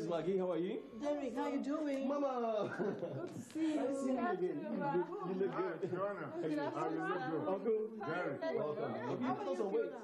Swaggy, how are you? Derek, how you doing? Mama! Good to see you. Nice seeing you again. You look good. Joanna, Good how you look good? Uncle, Derek. welcome. You lost some weight.